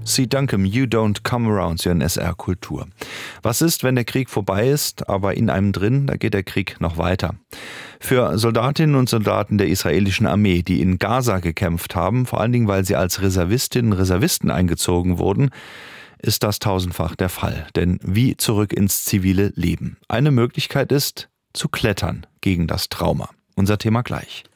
Sie Duncan, You Don't Come Around, Sie hören SR Kultur. Was ist, wenn der Krieg vorbei ist, aber in einem drin, da geht der Krieg noch weiter? Für Soldatinnen und Soldaten der israelischen Armee, die in Gaza gekämpft haben, vor allen Dingen, weil sie als Reservistinnen und Reservisten eingezogen wurden, ist das tausendfach der Fall. Denn wie zurück ins zivile Leben? Eine Möglichkeit ist, zu klettern gegen das Trauma. Unser Thema gleich.